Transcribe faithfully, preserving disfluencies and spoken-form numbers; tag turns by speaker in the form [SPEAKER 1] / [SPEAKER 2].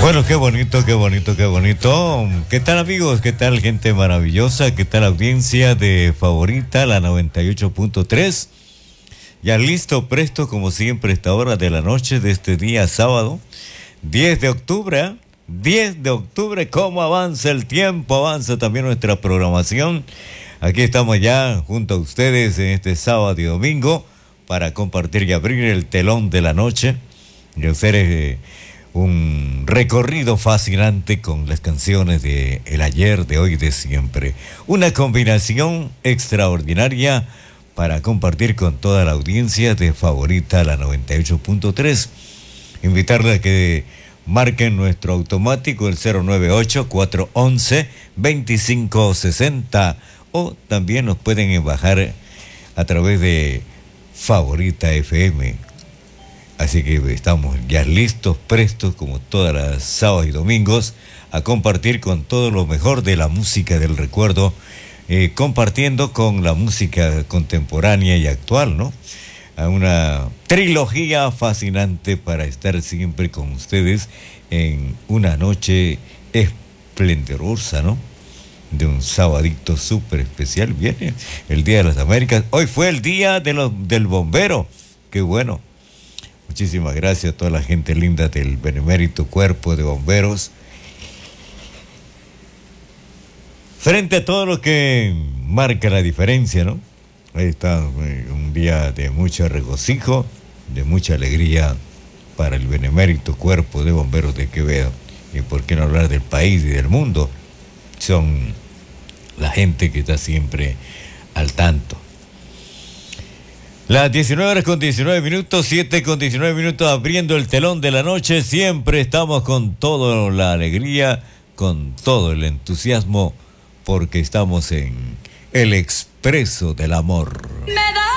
[SPEAKER 1] Bueno, qué bonito, qué bonito, qué bonito. ¿Qué tal, amigos? ¿Qué tal, gente maravillosa? ¿Qué tal, audiencia de Favorita, la noventa y ocho punto tres? Ya listo, presto, como siempre, esta hora de la noche de este día sábado, diez de octubre, ¿eh? diez de octubre, ¿cómo avanza el tiempo? Avanza también nuestra programación. Aquí estamos ya junto a ustedes en este sábado y domingo para compartir y abrir el telón de la noche y hacer eh, un recorrido fascinante con las canciones de el ayer, de hoy, de siempre. Una combinación extraordinaria para compartir con toda la audiencia de Favorita, la noventa y ocho punto tres. Invitarles a que marquen nuestro automático, el cero nueve ocho, cuatro once, veinticinco sesenta, o también nos pueden bajar a través de Favorita F M. Así que estamos ya listos, prestos, como todas las sábados y domingos, a compartir con todo lo mejor de la música del recuerdo, eh, compartiendo con la música contemporánea y actual, ¿no? A una trilogía fascinante para estar siempre con ustedes en una noche esplendorosa, ¿no? De un sabadito súper especial. Viene el Día de las Américas. Hoy fue el Día de los, del Bombero. Qué bueno. Muchísimas gracias a toda la gente linda del Benemérito Cuerpo de Bomberos. Frente a todo lo que marca la diferencia, ¿no? Ahí está un día de mucho regocijo, de mucha alegría para el Benemérito Cuerpo de Bomberos de Quevedo. Y por qué no hablar del país y del mundo. Son la gente que está siempre al tanto. Las diecinueve horas con diecinueve minutos, siete con diecinueve minutos, abriendo el telón de la noche. Siempre estamos con toda la alegría, con todo el entusiasmo, porque estamos en el Expreso del Amor.
[SPEAKER 2] Me da